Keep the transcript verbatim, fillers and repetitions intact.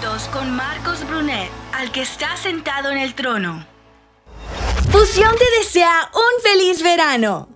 juntos con Marcos Brunet, al que está sentado en el trono. Fusión te desea un feliz verano.